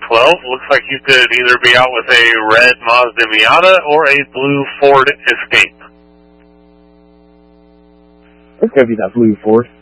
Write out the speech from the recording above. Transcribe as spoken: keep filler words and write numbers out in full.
twelve. Looks like you could either be out with a red Mazda Miata or a blue Ford Escape. It's going to be that blue Ford.